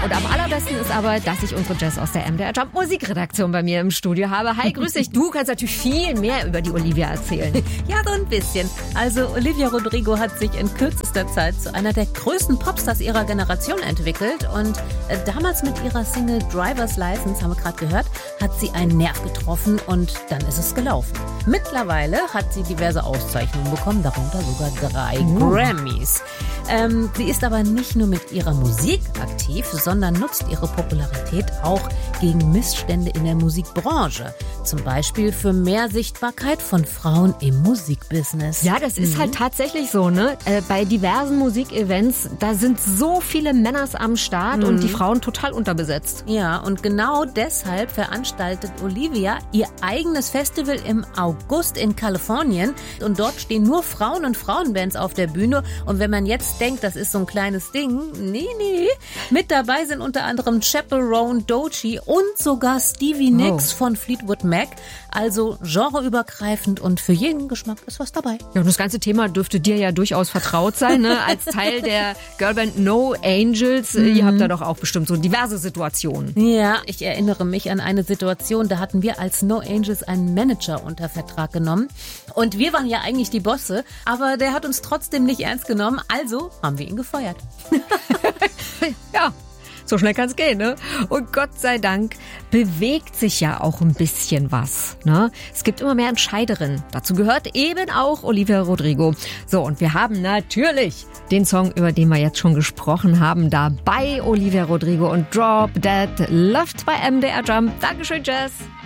Und am allerbesten ist aber, dass ich unsere Jess aus der MDR Jump Musikredaktion bei mir im Studio habe. Hi, grüß dich. Du kannst natürlich viel mehr über die Olivia erzählen. Ja, so ein bisschen. Also Olivia Rodrigo hat sich in kürzester Zeit zu einer der größten Popstars ihrer Generation entwickelt. Und damals mit ihrer Single Driver's License, haben wir gerade gehört, hat sie einen Nerv getroffen und dann ist es gelaufen. Mittlerweile hat sie diverse Auszeichnungen bekommen, darunter sogar 3 Grammys. Sie ist aber nicht nur mit ihrer Musik aktiv, sondern nutzt ihre Popularität auch gegen Missstände in der Musikbranche. Zum Beispiel für mehr Sichtbarkeit von Frauen im Musikbusiness. Ja, das ist halt tatsächlich so, ne? Bei diversen Musikevents, da sind so viele Männers am Start und die Frauen total unterbesetzt. Ja, und genau deshalb veranstaltet Olivia ihr eigenes Festival im August in Kalifornien. Und dort stehen nur Frauen und Frauenbands auf der Bühne. Und wenn man jetzt denkt, das ist so ein kleines Ding, nee. Mit dabei sind unter anderem Chaperone, Doechii und sogar Stevie Nicks von Fleetwood Mac. Also genreübergreifend und für jeden Geschmack ist was dabei. Ja, und das ganze Thema dürfte dir ja durchaus vertraut sein, ne? Als Teil der Girlband No Angels. Ihr habt da doch auch bestimmt so diverse Situationen. Ja, ich erinnere mich an eine Situation, da hatten wir als No Angels einen Manager unter Vertrag genommen. Und wir waren ja eigentlich die Bosse, aber der hat uns trotzdem nicht ernst genommen, also haben wir ihn gefeuert. Ja, so schnell kann es gehen, ne? Und Gott sei Dank bewegt sich ja auch ein bisschen was, ne? Es gibt immer mehr Entscheiderinnen. Dazu gehört eben auch Olivia Rodrigo. So, und wir haben natürlich den Song, über den wir jetzt schon gesprochen haben, dabei Olivia Rodrigo und Drop Dead Love bei MDR Jump. Dankeschön, Jess.